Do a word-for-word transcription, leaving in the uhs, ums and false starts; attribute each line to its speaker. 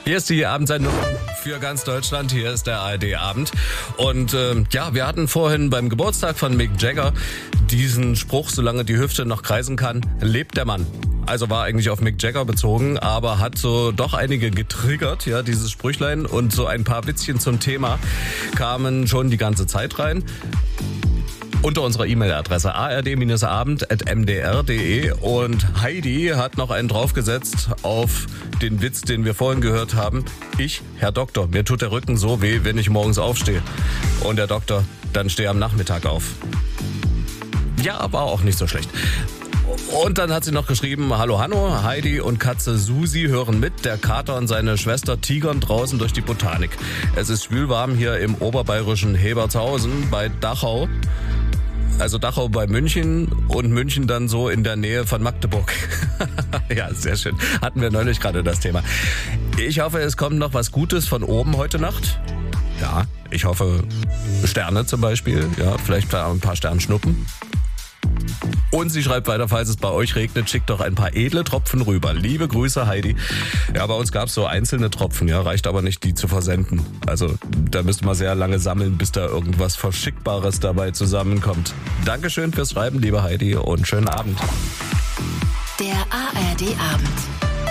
Speaker 1: Hier ist die Abendsendung für ganz Deutschland. Hier ist der A R D-Abend. Und äh, ja, wir hatten vorhin beim Geburtstag von Mick Jagger diesen Spruch, solange die Hüfte noch kreisen kann, lebt der Mann. Also war eigentlich auf Mick Jagger bezogen, aber hat so doch einige getriggert, ja, dieses Sprüchlein. Und so ein paar Witzchen zum Thema kamen schon die ganze Zeit rein. Unter unserer E-Mail-Adresse a r d abend at m d r punkt d e und Heidi hat noch einen draufgesetzt auf den Witz, den wir vorhin gehört haben. Ich, Herr Doktor, mir tut der Rücken so weh, wenn ich morgens aufstehe. Und der Doktor, dann stehe am Nachmittag auf. Ja, war auch nicht so schlecht. Und dann hat sie noch geschrieben, hallo Hanno, Heidi und Katze Susi hören mit. Der Kater und seine Schwester tigern draußen durch die Botanik. Es ist schwülwarm hier im oberbayerischen Hebertshausen bei Dachau. Also Dachau bei München und München dann so in der Nähe von Magdeburg. Ja, sehr schön. Hatten wir neulich gerade das Thema. Ich hoffe, es kommt noch was Gutes von oben heute Nacht. Ja, ich hoffe Sterne zum Beispiel. Ja, vielleicht ein paar Sternschnuppen. Und sie schreibt weiter, falls es bei euch regnet, schickt doch ein paar edle Tropfen rüber. Liebe Grüße, Heidi. Ja, bei uns gab es so einzelne Tropfen, ja, reicht aber nicht, die zu versenden. Also da müsste man sehr lange sammeln, bis da irgendwas Verschickbares dabei zusammenkommt. Dankeschön fürs Schreiben, liebe Heidi, und schönen Abend.
Speaker 2: Der A R D-Abend.